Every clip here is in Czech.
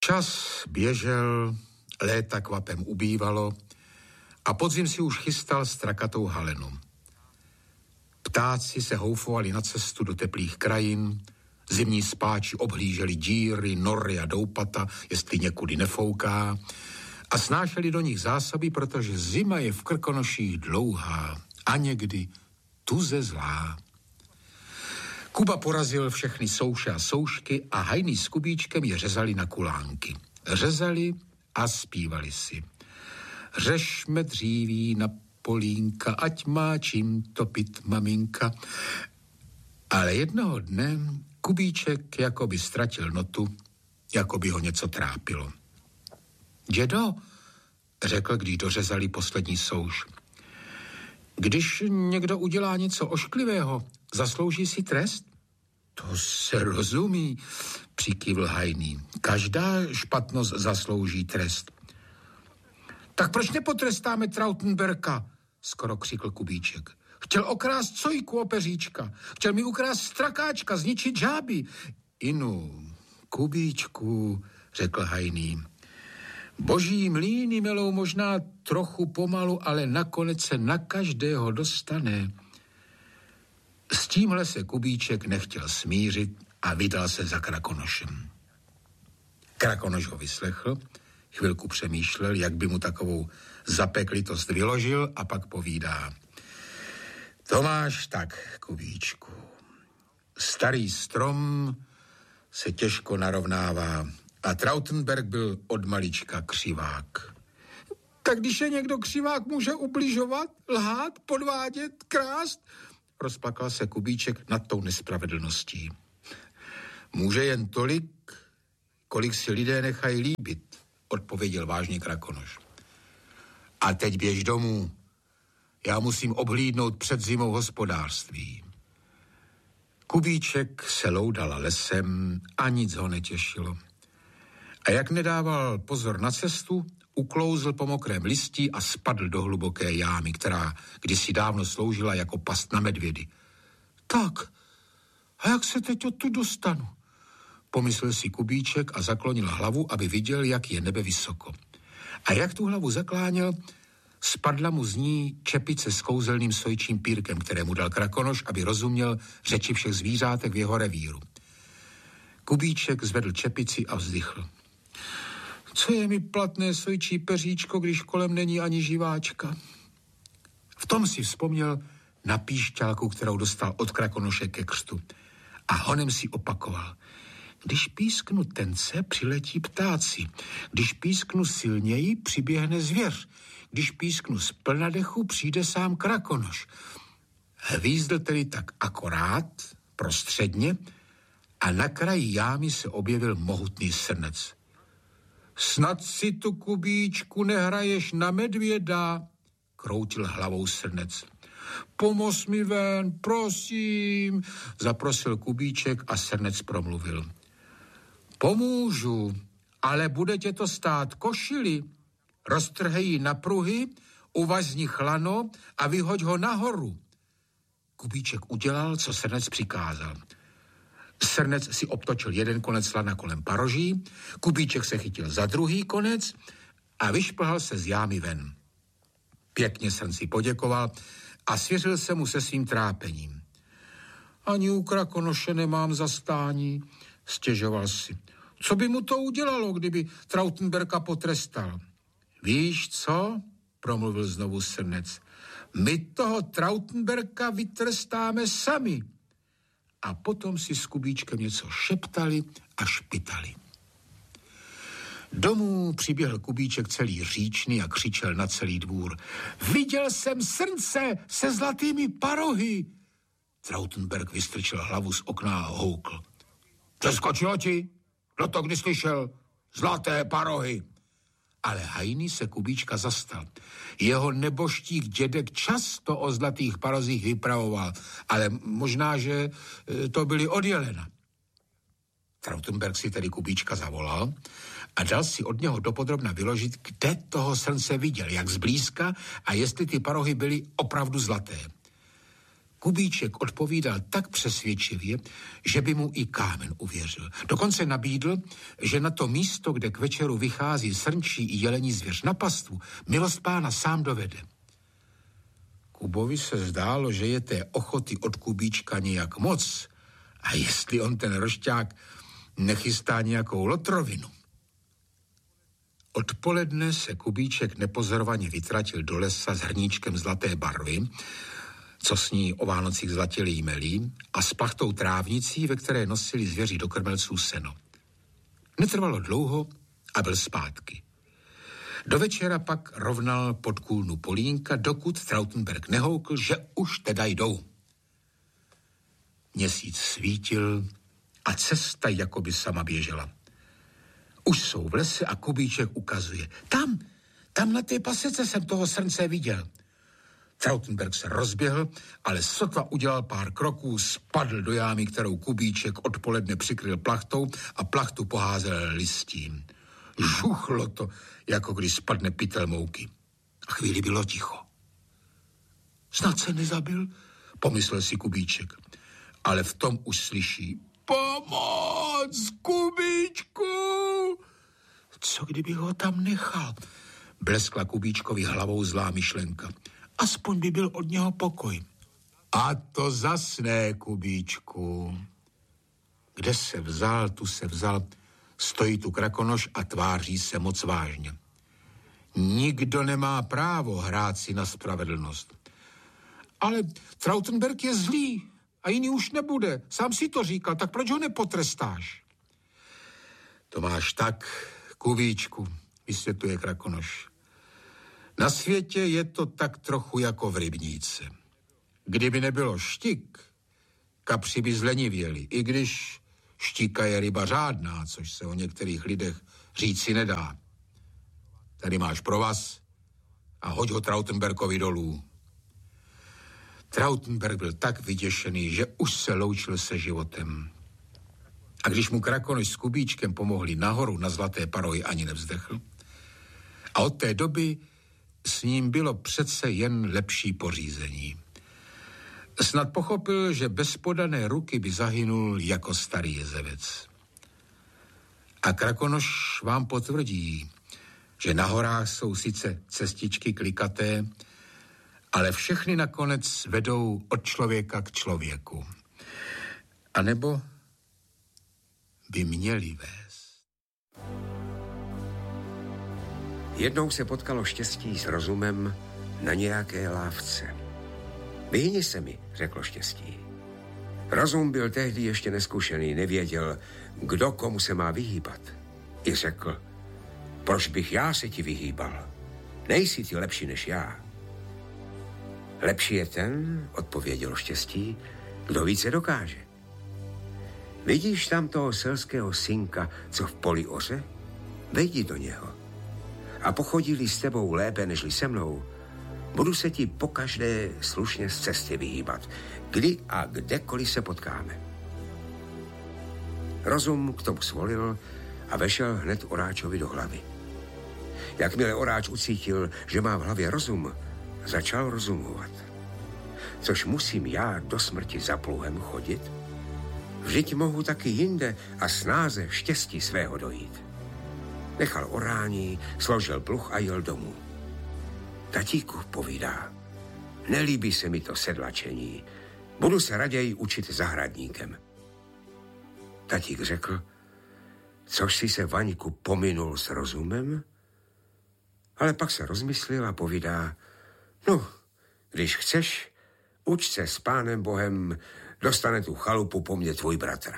Čas běžel, léta kvapem ubývalo a podzim si už chystal strakatou halenu. Ptáci se houfovali na cestu do teplých krajin, zimní spáči obhlíželi díry, nory a doupata, jestli někudy nefouká, a snášeli do nich zásoby, protože zima je v Krkonoších dlouhá a někdy tuze zlá. Kuba porazil všechny souše a soušky a Hajný s Kubíčkem je řezali na kulánky. Řezali a zpívali si. Řešme dříví na polínka, ať má čím topit maminka. Ale jednoho dne Kubíček jako by ztratil notu, jako by ho něco trápilo. Dědo, řekl, když dořezali poslední souš. Když někdo udělá něco ošklivého, zaslouží si trest? To se rozumí, přikývl Hajný. Každá špatnost zaslouží trest. Tak proč nepotrestáme Trautenberka? Skoro křikl Kubíček. Chtěl okrást Cojku opeříčka. Chtěl mi ukrást strakáčka, zničit žáby. Inu, Kubíčku, řekl Hajný. Boží mlýny melou možná trochu pomalu, ale nakonec se na každého dostane. S tímhle se Kubíček nechtěl smířit a vydal se za Krakonošem. Krakonoš ho vyslechl, chvilku přemýšlel, jak by mu takovou zapeklitost vyložil a pak povídá. To máš tak, Kubíčku. Starý strom se těžko narovnává a Trautenberg byl od malička křivák. Tak když je někdo křivák, může ubližovat, lhát, podvádět, krást? Rozplakal se Kubíček nad tou nespravedlností. Může jen tolik, kolik si lidé nechají líbit, odpověděl vážně Krakonoš. A teď běž domů. Já musím obhlídnout před zimou hospodářství. Kubíček se loudal lesem a nic ho netěšilo. A jak nedával pozor na cestu, uklouzl po mokrém listí a spadl do hluboké jámy, která kdysi dávno sloužila jako past na medvědy. Tak, a jak se teď odtud dostanu? Pomyslel si Kubíček a zaklonil hlavu, aby viděl, jak je nebe vysoko. A jak tu hlavu zakláněl, spadla mu z ní čepice s kouzelným sojčím pírkem, kterému dal Krakonoš, aby rozuměl řeči všech zvířátek v jeho revíru. Kubíček zvedl čepici a vzdychl. Co je mi platné sojčí peříčko, když kolem není ani živáčka? V tom si vzpomněl na píšťalku, kterou dostal od Krakonoše ke křtu. A honem si opakoval. Když písknu tence, přiletí ptáci. Když písknu silněji, přiběhne zvěř. Když písknu z plna dechu, přijde sám Krakonoš. Hvízdl tedy tak akorát, prostředně, a na kraji jámy se objevil mohutný srnec. Snad si tu, Kubíčku, nehraješ na medvěda, kroutil hlavou srnec. Pomoz mi ven, prosím, zaprosil Kubíček a srnec promluvil. Pomůžu, ale bude tě to stát košili. Roztrhej ji na pruhy, uvaž z nich lano a vyhoď ho nahoru. Kubíček udělal, co srnec přikázal. Srnec si obtočil jeden konec lana kolem paroží, Kubíček se chytil za druhý konec a vyšplhal se z jámy ven. Pěkně srnci poděkoval a svěřil se mu se svým trápením. Ani u Krakonoše nemám zastání, stěžoval si. Co by mu to udělalo, kdyby Trautenberka potrestal? Víš co? Promluvil znovu srnec. My toho Trautenberka vytrestáme sami. A potom si s Kubíčkem něco šeptali a špitali. Domů přiběhl Kubíček celý říčný a křičel na celý dvůr. Viděl jsem srnce se zlatými parohy. Trautenberg vystrčil hlavu z okna a houkl. Přeskočilo ti? Kdo to kdy slyšel? Zlaté parohy. Ale Hajný se Kubíčka zastal. Jeho neboštík dědek často o zlatých parozích vypravoval, ale možná, že to byly od jelena. Trautenberg si tedy Kubíčka zavolal a dal si od něho dopodrobna vyložit, kde toho srnce viděl, jak zblízka a jestli ty parohy byly opravdu zlaté. Kubíček odpovídal tak přesvědčivě, že by mu i kámen uvěřil. Dokonce nabídl, že na to místo, kde k večeru vychází srnčí i jelení zvěř na pastvu, milost pána sám dovede. Kubovi se zdálo, že je té ochoty od Kubíčka nějak moc a jestli on ten rošťák nechystá nějakou lotrovinu. Odpoledne se Kubíček nepozorovaně vytratil do lesa s hrníčkem zlaté barvy, co s ní o Vánocích zlatili jímelí, a s plachtou trávnicí, ve které nosili zvěři do krmelců seno. Netrvalo dlouho a byl zpátky. Do večera pak rovnal pod kůlnu Polínka, dokud Trautenberg nehoukl, že už teda jdou. Měsíc svítil a cesta jakoby sama běžela. Už jsou v lese a Kubíček ukazuje. Tam na té pasece jsem toho srnce viděl. Trautenberg se rozběhl, ale sotva udělal pár kroků, spadl do jámy, kterou Kubíček odpoledne přikryl plachtou a plachtu poházel listím. Žuchlo to, jako když spadne pytel mouky. A chvíli bylo ticho. Snad se nezabil, pomyslel si Kubíček. Ale v tom už slyší: Pomoc, Kubíčku! Co kdyby ho tam nechal? Bleskla Kubíčkovi hlavou zlá myšlenka. Aspoň by byl od něho pokoj. A to zas ne, Kubíčku. Kde se vzal, tu se vzal. Stojí tu Krakonoš a tváří se moc vážně. Nikdo nemá právo hrát si na spravedlnost. Ale Trautenberg je zlý a jiný už nebude. Sám si to říkal, tak proč ho nepotrestáš? To máš tak, Kubíčku, vysvětluje Krakonoš. Na světě je to tak trochu jako v rybníce. Kdyby nebylo štik, kapři by zlenivěli, i když štika je ryba řádná, což se o některých lidech říci nedá. Tady máš provaz a hoď ho Trautenbergovi dolů. Trautenberg byl tak vyděšený, že už se loučil se životem. A když mu Krakonoš s Kubíčkem pomohli nahoru na zlaté parohy, ani nevzdechl. A od té doby s ním bylo přece jen lepší pořízení. Snad pochopil, že bez podané ruky by zahynul jako starý jezevec. A Krakonoš vám potvrdí, že na horách jsou sice cestičky klikaté, ale všechny nakonec vedou od člověka k člověku. A nebo by měli vést. Jednou se potkalo štěstí s rozumem na nějaké lávce. Vyhni se mi, řeklo štěstí. Rozum byl tehdy ještě neskušený, nevěděl, kdo komu se má vyhýbat. I řekl: proč bych já se ti vyhýbal? Nejsi ty lepší než já. Lepší je ten, odpovědělo štěstí, kdo více dokáže. Vidíš tam toho selského synka, co v poli oře? Vejdi do něho. A pochodí-li s tebou lépe nežli se mnou, budu se ti pokaždé slušně z cesty vyhýbat, kdy a kdekoliv se potkáme. Rozum k tomu svolil a vešel hned Oráčovi do hlavy. Jakmile Oráč ucítil, že má v hlavě rozum, začal rozumovat. Což musím já do smrti za pluhem chodit? Vždyť mohu taky jinde a snáze štěstí svého dojít. Nechal orání, složil pluh a jel domů. Tatíku, povídá, nelíbí se mi to sedlačení. Budu se raději učit zahradníkem. Tatík řekl: což si se, Vaňku, pominul s rozumem? Ale pak se rozmyslil a povídá: no, když chceš, uč se s Pánem Bohem, dostane tu chalupu po mně tvůj bratr.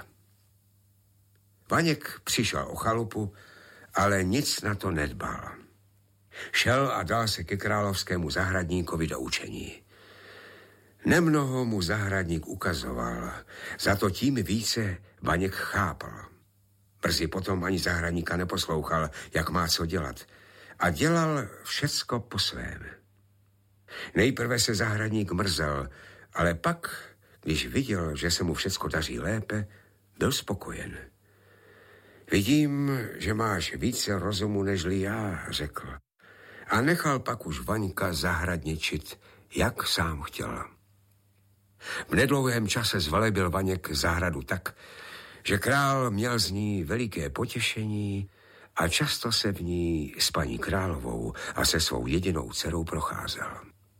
Vaněk přišel o chalupu, ale nic na to nedbal. Šel a dal se ke královskému zahradníkovi do učení. Nemnoho mu zahradník ukazoval, za to tím více Vaněk chápal. Brzy potom ani zahradníka neposlouchal, jak má co dělat, a dělal všecko po svém. Nejprve se zahradník mrzel, ale pak, když viděl, že se mu všecko daří lépe, byl spokojen. Vidím, že máš více rozumu nežli já, řekl. A nechal pak už Vaňka zahradničit, jak sám chtěl. V nedlouhém čase zvelebil Vaněk zahradu tak, že král měl z ní veliké potěšení a často se v ní s paní královou a se svou jedinou dcerou procházel.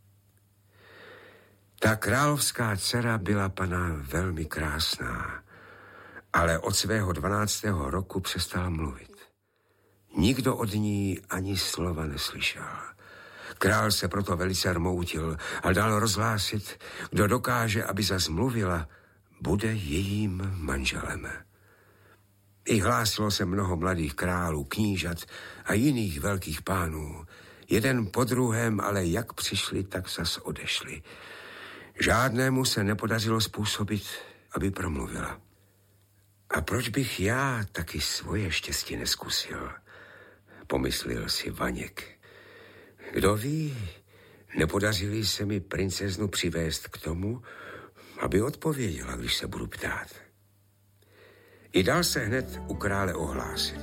Ta královská dcera byla pana velmi krásná, ale od svého 12. roku přestala mluvit. Nikdo od ní ani slova neslyšel. Král se proto velice rmoutil a dal rozhlásit, kdo dokáže, aby zas mluvila, bude jejím manželem. I hlásilo se mnoho mladých králů, knížat a jiných velkých pánů. Jeden po druhém, ale jak přišli, tak zas odešli. Žádnému se nepodařilo způsobit, aby promluvila. A proč bych já taky svoje štěstí neskusil? Pomyslel si Vaněk. Kdo ví, nepodařili se mi princeznu přivést k tomu, aby odpověděla, když se budu ptát. I dal se hned u krále ohlásit.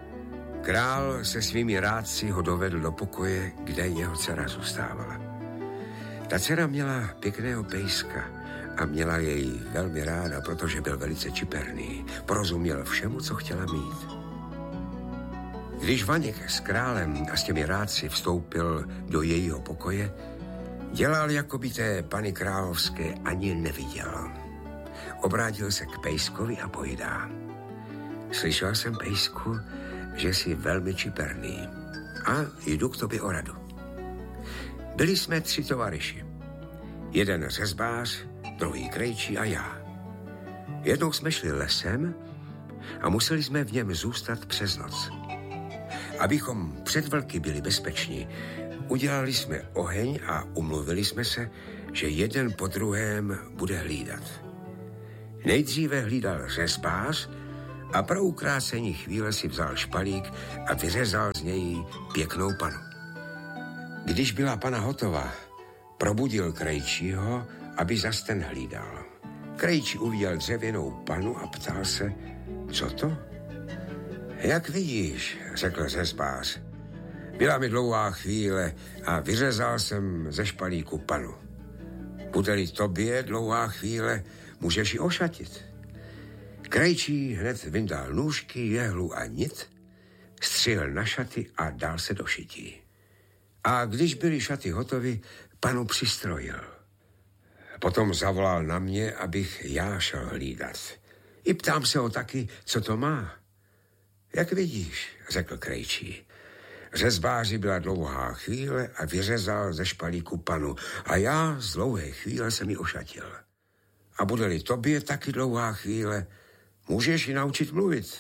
Král se svými rádci ho dovedl do pokoje, kde jeho dcera zůstávala. Ta dcera měla pěkného pejska a měla jej velmi ráda, protože byl velice čiperný. Porozuměl všemu, co chtěla mít. Když Vaněk s králem a s těmi rádci vstoupil do jejího pokoje, dělal, jako by té pany královské ani neviděl. Obrátil se k pejskovi a povídá. Slyšel jsem, pejsku, že jsi velmi čiperný a jdu k tobě o radu. Byli jsme 3 tovaryši. Jeden řezbář, druhý krejčí a já. Jednou jsme šli lesem a museli jsme v něm zůstat přes noc. Abychom před vlky byli bezpeční, udělali jsme oheň a umluvili jsme se, že jeden po druhém bude hlídat. Nejdříve hlídal řezbář a pro ukrácení chvíle si vzal špalík a vyřezal z něj pěknou panu. Když byla pana hotová, probudil krejčího, aby zas ten hlídal. Krejčí uviděl dřevěnou panu a ptal se, co to? Jak vidíš, řekl řezbář, byla mi dlouhá chvíle a vyřezal jsem ze špalíku panu. Bude-li tobě dlouhá chvíle, můžeš ji ošatit. Krejčí hned vyndal nůžky, jehlu a nit, střihl na šaty a dal se do šití. A když byly šaty hotovy, panu přistrojil. Potom zavolal na mě, abych já šel hlídat. I ptám se ho taky, co to má. Jak vidíš, řekl krejčí. Řezbáři byla dlouhá chvíle a vyřezal ze špalíku panu a já z dlouhé chvíle jsem ji ošatil. A bude-li tobě taky dlouhá chvíle, můžeš ji naučit mluvit.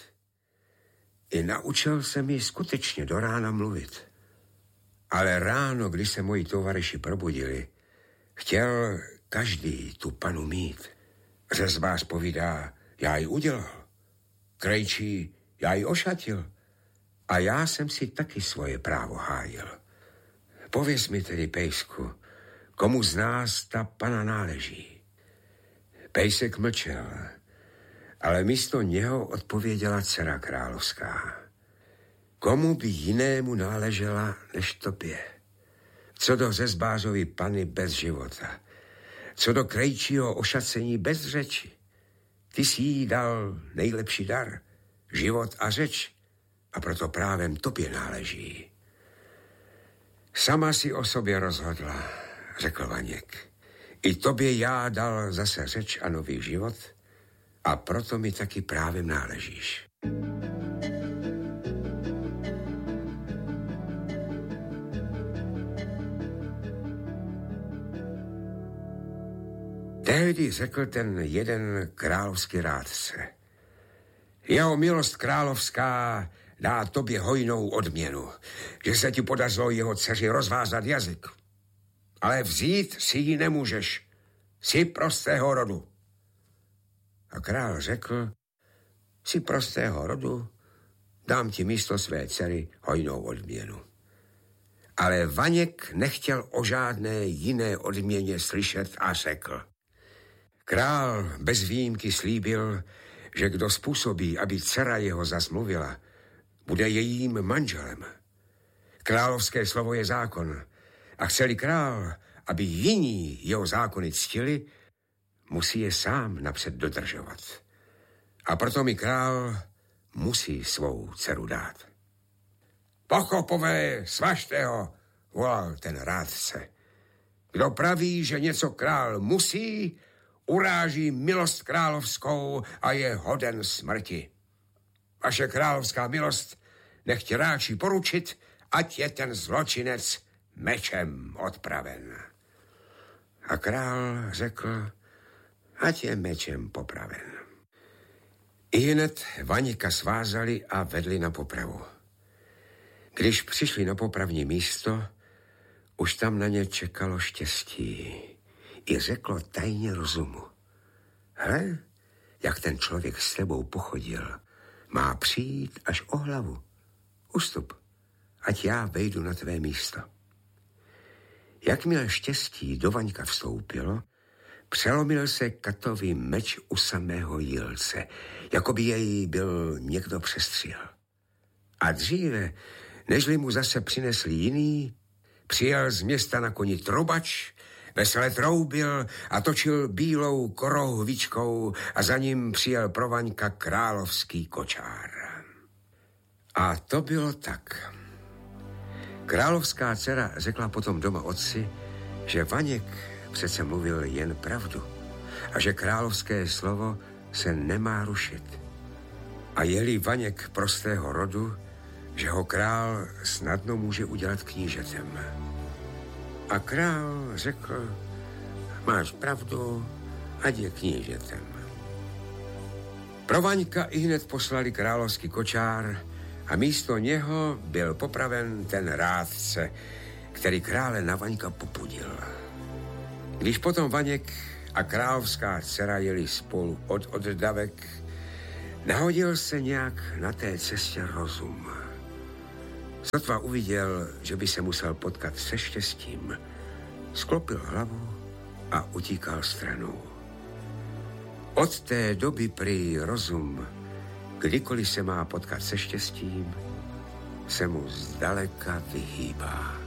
I naučil jsem ji skutečně do rána mluvit. Ale ráno, když se moji tovaryši probudili, chtěl každý tu panu mít. Řezbář povídá, já ji udělal. Krejčí, já ji ošatil. A já jsem si taky svoje právo hájil. Pověz mi tedy, pejsku, komu z nás ta pana náleží? Pejsek mlčel, ale místo něho odpověděla dcera královská. Komu by jinému náležela než tobě? Co do řezbářovy pany bez života, co do krejčího ošacení bez řeči. Ty jsi jí dal nejlepší dar, život a řeč, a proto právem tobě náleží. Sama si o sobě rozhodla, řekl Vaněk. I tobě já dal zase řeč a nový život, a proto mi taky právem náležíš. Tehdy řekl ten jeden královský rádce. Jeho milost královská dá tobě hojnou odměnu, že se ti podařilo jeho dceři rozvázat jazyk. Ale vzít si ji nemůžeš, jsi prostého rodu. A král řekl, jsi prostého rodu, dám ti místo své dcery hojnou odměnu. Ale Vaněk nechtěl o žádné jiné odměně slyšet a řekl. Král bez výjimky slíbil, že kdo způsobí, aby dcera jeho zazmluvila, bude jejím manželem. Královské slovo je zákon a chce-li král, aby jiní jeho zákony ctili, musí je sám napřed dodržovat. A proto mi král musí svou dceru dát. Pochopové, svažte ho, volal ten rádce. Kdo praví, že něco král musí, uráží milost královskou a je hoden smrti. Vaše královská milost nechť ráči poručit, ať je ten zločinec mečem odpraven. A král řekl, ať je mečem popraven. Ihned Vaňka svázali a vedli na popravu. Když přišli na popravní místo, už tam na ně čekalo štěstí. I řeklo tajně rozumu. Hle, jak ten člověk s tebou pochodil, má přijít až o hlavu. Ustup, ať já vejdu na tvé místo. Jakmile štěstí do Vaňka vstoupilo, přelomil se Katový meč u samého jilce, jako by jej byl někdo přestřel. A dříve, nežli mu zase přinesli jiný, přijel z města na koni trubač, vesele troubil a točil bílou korohvičkou a za ním přijel pro Vaňka královský kočár. A to bylo tak. Královská dcera řekla potom doma otci, že Vaněk přece mluvil jen pravdu a že královské slovo se nemá rušit. A je-li Vaněk prostého rodu, že ho král snadno může udělat knížetem. A král řekl, máš pravdu, ať je knížetem. Pro Vaňka ihned poslali královský kočár a místo něho byl popraven ten rádce, který krále na Vaňka popudil. Když potom Vaněk a královská dcera jeli spolu od oddavek, nahodil se nějak na té cestě rozum. Sotva uviděl, že by se musel potkat se štěstím, sklopil hlavu a utíkal stranou. Od té doby prý rozum, kdykoliv se má potkat se štěstím, se mu zdaleka vyhýbá.